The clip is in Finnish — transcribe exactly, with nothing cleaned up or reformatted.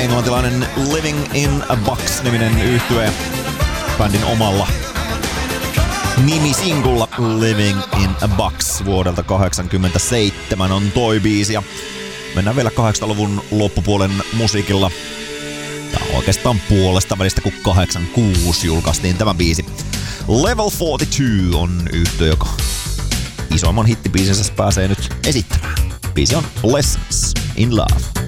englantilainen Living in a Box-niminen yhtye bändin omalla nimisingulla Living in a Box vuodelta kahdeksankymmentäseitsemän on toi biisi. Ja mennään vielä kahdeksankymmentäluvun loppupuolen musiikilla. Tää on oikeastaan puolesta välistä, kun kahdeksankymmentäkuusi julkaistiin tämä biisi. Level neljäkymmentäkaksi on yhtye, joka isoimman hittibiisinsä pääsee nyt esittämään. Biisi on Lessons in Love.